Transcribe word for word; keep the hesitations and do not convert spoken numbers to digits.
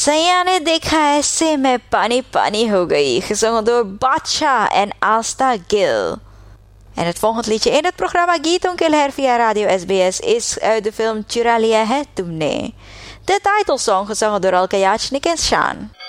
सैया ने देखा ऐसे मैं पानी पानी हो गई, gezongen door Batcha en Asta Gil. En het volgende liedje in het programma Geeton Kilher via Radio S B S is uit de film Chura Liya Hai Tumne. De titelsong gezongen door Alka Yachnik en Shan.